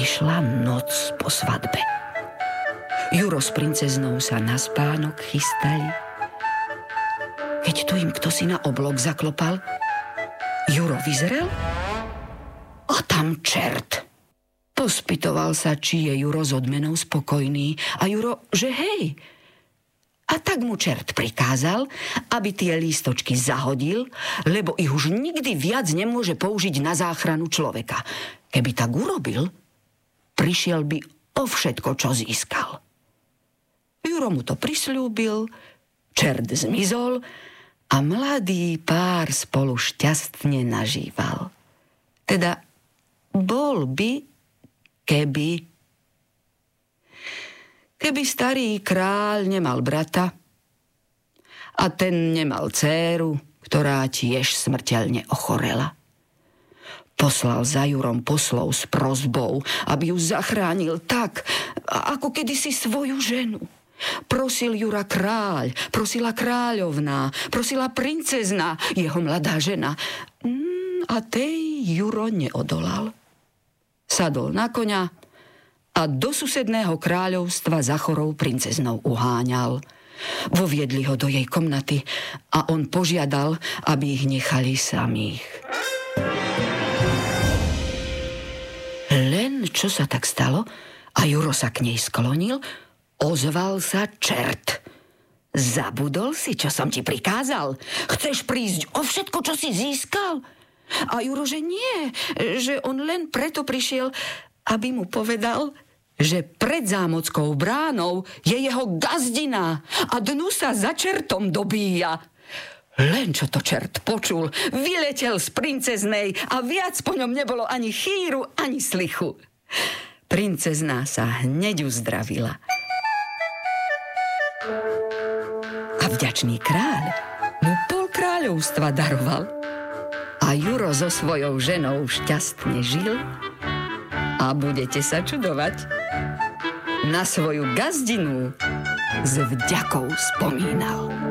Prišla noc po svadbe. Juro s princeznou sa na spánok chystali, keď tu im kdosi na oblok zaklopal. Juro vyzrel a tam čert. Pospytoval sa, či je Juro s odmenou spokojný, a Juro, že hej. A tak mu čert prikázal, aby tie lístočky zahodil, lebo ich už nikdy viac nemôže použiť na záchranu človeka. Keby tak urobil, prišiel by o všetko, čo získal. Juro mu to prisľúbil, čert zmizol a mladý pár spolu šťastne nažíval. Teda bol by, keby starý kráľ nemal brata a ten nemal dcéru, ktorá tiež smrteľne ochorela. Poslal za Jurom poslov s prosbou, aby ju zachránil tak, ako kedysi svoju ženu. Prosil Jura kráľ, prosila kráľovná, prosila princezna, jeho mladá žena. A tej Juro neodolal. Sadol na koňa a do susedného kráľovstva za chorou princeznou uháňal. Voviedli ho do jej komnaty a on požiadal, aby ich nechali samých. Len čo sa tak stalo a Juro sa k nej sklonil, ozval sa čert. Zabudol si, čo som ti prikázal? Chceš prísť o všetko, čo si získal? A Juro, že nie, že on len preto prišiel, aby mu povedal, že pred zámockou bránou je jeho gazdina a dnu sa za čertom dobíja. Len čo to čert počul, vyletel z princeznej a viac po ňom nebolo ani chýru, ani slichu. Princezná sa hneď uzdravila. A vďačný kráľ mu pol kráľovstva daroval. A Juro so svojou ženou šťastne žil a budete sa čudovať. Na svoju gazdinu s vďakou spomínal.